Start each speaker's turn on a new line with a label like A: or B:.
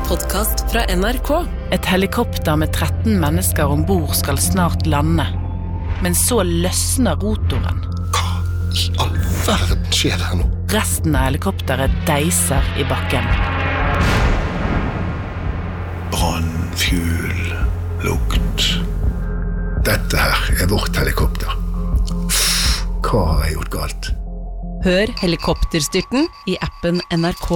A: podcast fra NRK.
B: Et helikopter med 13 mennesker ombord skal snart lande. Men så løsner rotoren.
C: Hva i all verden skjer her nå?
B: Resten av helikopteret deiser i bakken.
C: Brann, fuel, lukt. Dette her vårt helikopter. Hva har jeg gjort galt?
A: Hør Helikopterstyrten i appen NRK